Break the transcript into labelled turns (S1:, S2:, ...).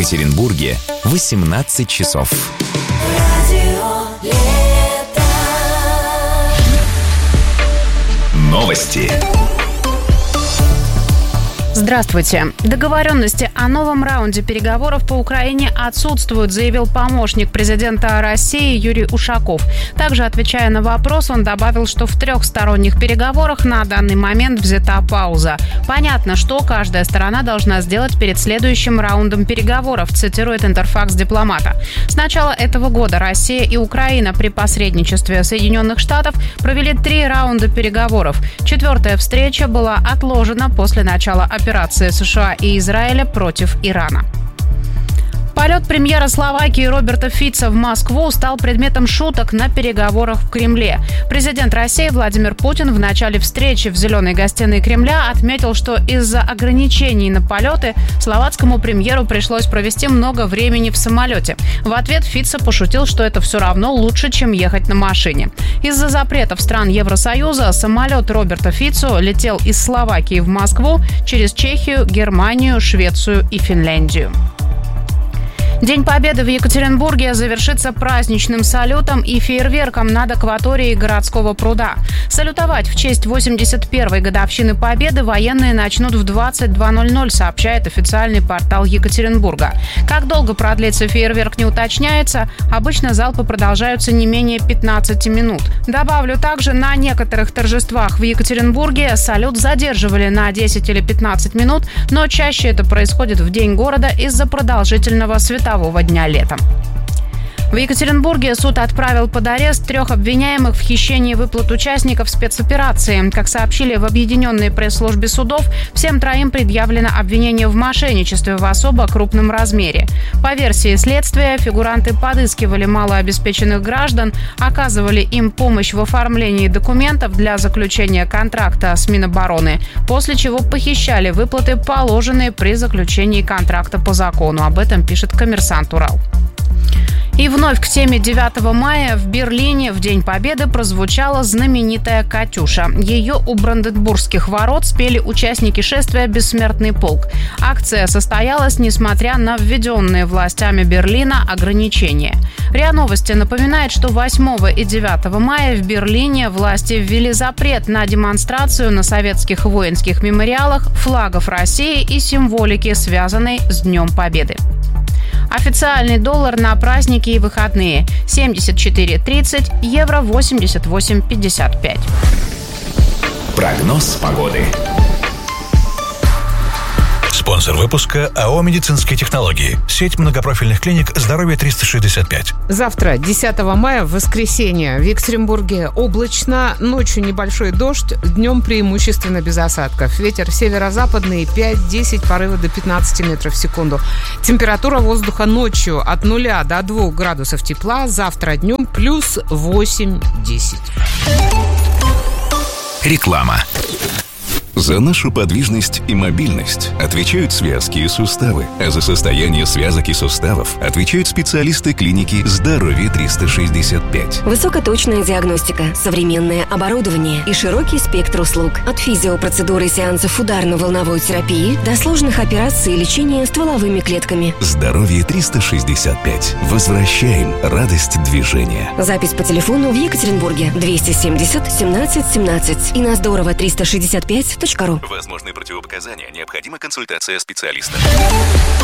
S1: Екатеринбурге 18 часов. Новости.
S2: Здравствуйте. Договоренности о новом раунде переговоров по Украине отсутствуют, заявил помощник президента России Юрий Ушаков. Также, отвечая на вопрос, он добавил, что в трехсторонних переговорах на данный момент взята пауза. Понятно, что каждая сторона должна сделать перед следующим раундом переговоров, цитирует Интерфакс дипломата. С начала этого года Россия и Украина при посредничестве Соединенных Штатов провели 3 раунда переговоров. 4-я встреча была отложена после начала операции США и Израиля против Ирана. Полет премьера Словакии Роберта Фица в Москву стал предметом шуток на переговорах в Кремле. Президент России Владимир Путин в начале встречи в зеленой гостиной Кремля отметил, что из-за ограничений на полеты словацкому премьеру пришлось провести много времени в самолете. В ответ Фица пошутил, что это все равно лучше, чем ехать на машине. Из-за запретов стран Евросоюза самолет Роберта Фицу летел из Словакии в Москву через Чехию, Германию, Швецию и Финляндию. День Победы в Екатеринбурге завершится праздничным салютом и фейерверком над акваторией городского пруда. Салютовать в честь 81-й годовщины Победы военные начнут в 22:00, сообщает официальный портал Екатеринбурга. Как долго продлится фейерверк, не уточняется. Обычно залпы продолжаются не менее 15 минут. Добавлю, также на некоторых торжествах в Екатеринбурге салют задерживали на 10 или 15 минут, но чаще это происходит в День города из-за продолжительного светового дня летом. В Екатеринбурге суд отправил под арест 3 обвиняемых в хищении выплат участников спецоперации. Как сообщили в объединенной пресс-службе судов, всем 3 предъявлено обвинение в мошенничестве в особо крупном размере. По версии следствия, фигуранты подыскивали малообеспеченных граждан, оказывали им помощь в оформлении документов для заключения контракта с Минобороны, после чего похищали выплаты, положенные при заключении контракта по закону. Об этом пишет «Коммерсант Урал». И вновь к теме 9 мая в Берлине в День Победы прозвучала знаменитая «Катюша». Ее у Бранденбургских ворот спели участники шествия «Бессмертный полк». Акция состоялась, несмотря на введенные властями Берлина ограничения. РИА Новости напоминает, что 8 и 9 мая в Берлине власти ввели запрет на демонстрацию на советских воинских мемориалах флагов России и символики, связанной с Днем Победы. Официальный доллар на праздники и выходные – 74.30, евро 88.55.
S1: Прогноз погоды.
S3: Спонсор выпуска АО «Медицинские технологии». Сеть многопрофильных клиник «Здоровье 365».
S4: Завтра, 10 мая, в воскресенье, в Екатеринбурге облачно, ночью небольшой дождь, днем преимущественно без осадков. Ветер северо-западный 5-10, порывы до 15 метров в секунду. Температура воздуха ночью от 0 до 2 градусов тепла, завтра днем плюс 8-10.
S1: Реклама.
S5: За нашу подвижность и мобильность отвечают связки и суставы, а за состояние связок и суставов отвечают специалисты клиники «Здоровье 365».
S6: Высокоточная диагностика, современное оборудование и широкий спектр услуг. От физиопроцедуры и сеансов ударно-волновой терапии до сложных операций и лечения стволовыми клетками.
S5: «Здоровье 365». Возвращаем радость движения.
S6: Запись по телефону в Екатеринбурге 270 17 17 и на здорово 365.ру.
S5: Возможны противопоказания. Необходима консультация специалиста.